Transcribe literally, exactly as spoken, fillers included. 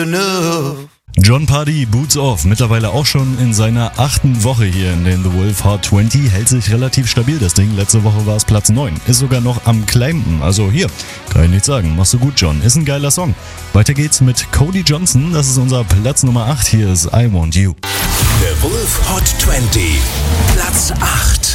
enough. Jon Pardi, Boots Off, mittlerweile auch schon in seiner achten Woche hier in den The Wolf Hot zwanzig, hält sich relativ stabil das Ding. Letzte Woche war es Platz neun, ist sogar noch am climben. Also hier, kann ich nichts sagen, machst du gut, John, ist ein geiler Song. Weiter geht's mit Cody Johnson, das ist unser Platz Nummer acht, hier ist I Want You. The Wolf Hot zwanzig, Platz acht.